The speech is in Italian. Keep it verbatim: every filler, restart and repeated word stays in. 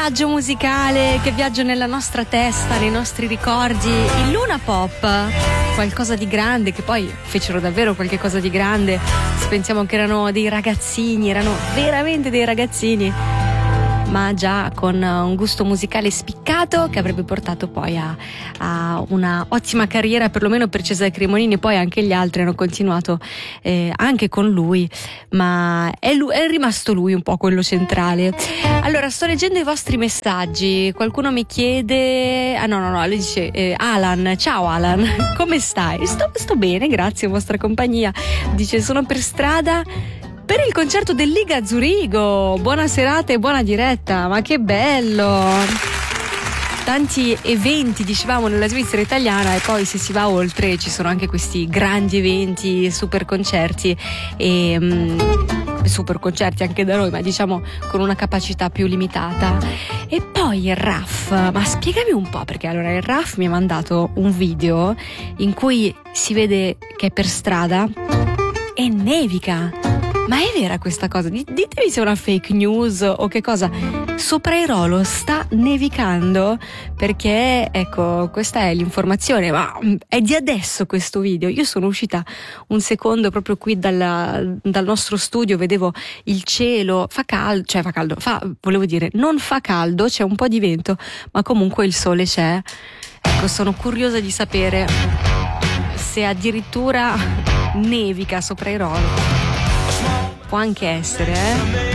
viaggio musicale, che viaggio nella nostra testa, nei nostri ricordi. Il Luna Pop, qualcosa di grande, che poi fecero davvero qualche cosa di grande. Se pensiamo che erano dei ragazzini, erano veramente dei ragazzini, ma già con un gusto musicale spiccato, che avrebbe portato poi a, a una ottima carriera, perlomeno per Cesare Cremonini. Poi anche gli altri hanno continuato eh, anche con lui, ma è, lui, è rimasto lui un po' quello centrale. Allora, sto leggendo i vostri messaggi. Qualcuno mi chiede, ah no no no, lui dice eh, Alan, ciao Alan, come stai? Sto, sto bene, grazie a vostra compagnia. Dice, sono per strada per il concerto del Liga Zurigo. Buona serata e buona diretta, ma che bello! Tanti eventi, dicevamo, nella Svizzera italiana, e poi se si va oltre ci sono anche questi grandi eventi, super concerti e um, super concerti anche da noi, ma diciamo con una capacità più limitata. E poi il R A F, ma spiegami un po', perché allora il R A F mi ha mandato un video in cui si vede che è per strada e nevica. Ma è vera questa cosa? Ditemi se è una fake news o che cosa. Sopra Airolo sta nevicando, perché ecco, questa è l'informazione, ma è di adesso questo video. Io sono uscita un secondo proprio qui dalla, dal nostro studio, vedevo il cielo, fa caldo, cioè fa caldo, fa, volevo dire, non fa caldo, c'è un po' di vento, ma comunque il sole c'è. Ecco, sono curiosa di sapere se addirittura nevica sopra Airolo. Può anche essere, eh?